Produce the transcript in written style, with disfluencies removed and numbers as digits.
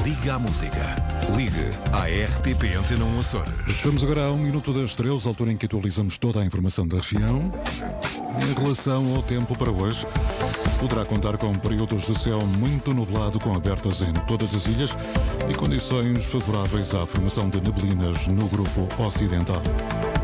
Liga à Música. Ligue à RTP Antena 1 Açores. Estamos agora a 1 minuto das 13, altura em que atualizamos toda a informação da região. Em relação ao tempo para hoje, poderá contar com períodos de céu muito nublado, com abertas em todas as ilhas e condições favoráveis à formação de neblinas no grupo ocidental.